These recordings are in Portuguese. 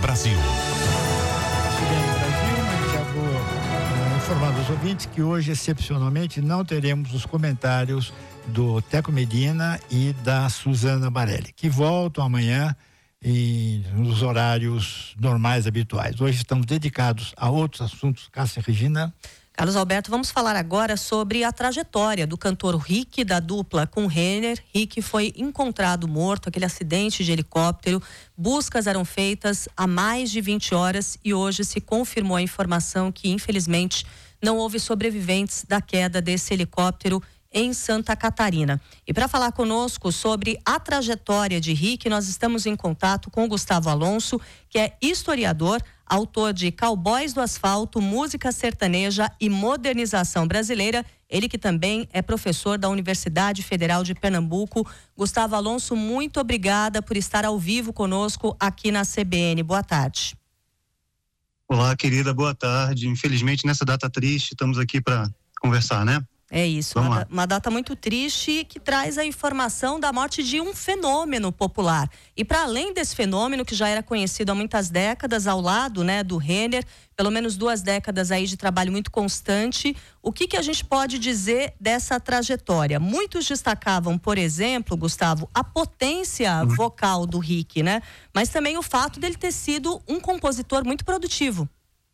Brasil. CBN Brasil, mas já vou informar os ouvintes que hoje, excepcionalmente, não teremos os comentários do Teco Medina e da Suzana Barelli, que voltam amanhã nos horários normais, habituais. Hoje estamos dedicados a outros assuntos. Cássia Regina. Carlos Alberto, vamos falar agora sobre a trajetória do cantor Rick, da dupla com Renner. Rick foi encontrado morto, aquele acidente de helicóptero. Buscas eram feitas há mais de 20 horas e hoje se confirmou a informação que, infelizmente, não houve sobreviventes da queda desse helicóptero em Santa Catarina. E para falar conosco sobre a trajetória de Rick, nós estamos em contato com o Gustavo Alonso, que é historiador, autor de Cowboys do Asfalto, Música Sertaneja e Modernização Brasileira. Ele que também é professor da Universidade Federal de Pernambuco. Gustavo Alonso, muito obrigada por estar ao vivo conosco aqui na CBN. Boa tarde. Olá, querida, boa tarde. Infelizmente, nessa data triste, estamos aqui para conversar, né? É isso, uma data muito triste que traz a informação da morte de um fenômeno popular. E para além desse fenômeno, que já era conhecido há muitas décadas, ao lado, né, do Renner, pelo menos 2 décadas aí de trabalho muito constante, o que a gente pode dizer dessa trajetória? Muitos destacavam, por exemplo, Gustavo, a potência vocal do Rick, né? Mas também o fato dele ter sido um compositor muito produtivo.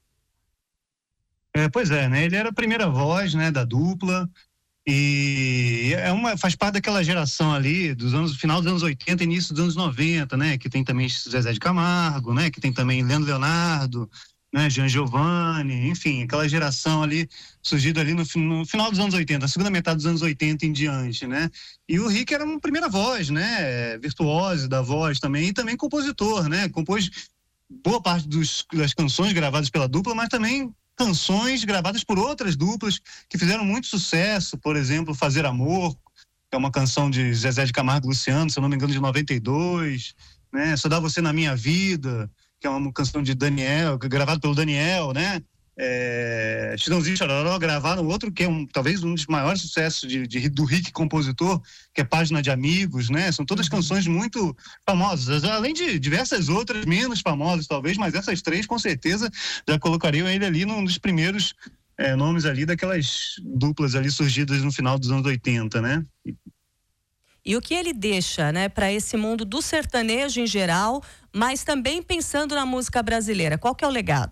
Pois é, né? Ele era a primeira voz, né, da dupla e faz parte daquela geração ali final dos anos 80, início dos anos 90, né? Que tem também Zezé de Camargo, né? Que tem também Leandro Leonardo, né? Jean Giovanni, enfim, aquela geração ali surgida ali no final dos anos 80, a segunda metade dos anos 80 em diante, né? E o Rick era uma primeira voz, né? Virtuose da voz também, e também compositor, né? Compôs boa parte das canções gravadas pela dupla, mas também canções gravadas por outras duplas que fizeram muito sucesso, por exemplo, Fazer Amor, que é uma canção de Zezé de Camargo e Luciano, se eu não me engano, de 92, né? Só Dá Você na Minha Vida, que é uma canção de Daniel, gravada pelo Daniel, né? Chitãozinho e Chororó gravaram outro que é talvez um dos maiores sucessos do Rick compositor, que é Página de Amigos, né? São todas canções muito famosas, além de diversas outras menos famosas talvez, mas essas 3 com certeza já colocariam ele ali num dos primeiros nomes ali daquelas duplas ali surgidas no final dos anos 80, né? E o que ele deixa, né, para esse mundo do sertanejo em geral, mas também pensando na música brasileira, qual que é o legado?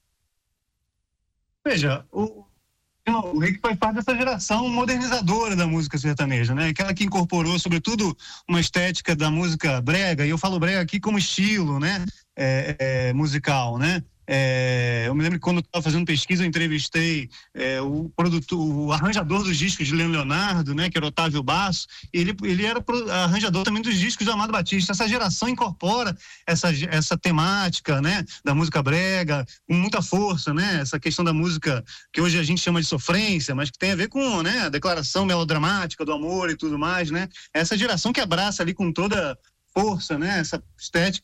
Veja, o Rick faz parte dessa geração modernizadora da música sertaneja, né? Aquela que incorporou, sobretudo, uma estética da música brega, e eu falo brega aqui como estilo, né? Musical, né? Eu me lembro que quando eu estava fazendo pesquisa, eu entrevistei o arranjador dos discos de Leandro Leonardo, né, que era Otávio Basso, e ele era arranjador também dos discos do Amado Batista. Essa geração incorpora essa temática, né, da música brega com muita força, né, essa questão da música que hoje a gente chama de sofrência, mas que tem a ver com, né, a declaração melodramática do amor e tudo mais, né, essa geração que abraça ali com toda força, né, essa estética